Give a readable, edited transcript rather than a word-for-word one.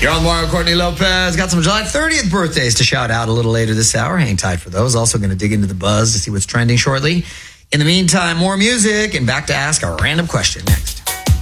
You're on Mario Courtney Lopez. Got some July 30th birthdays to shout out a little later this hour. Hang tight for those. Also going to dig into the buzz to see what's trending shortly. In the meantime, more music and back to ask a random question next.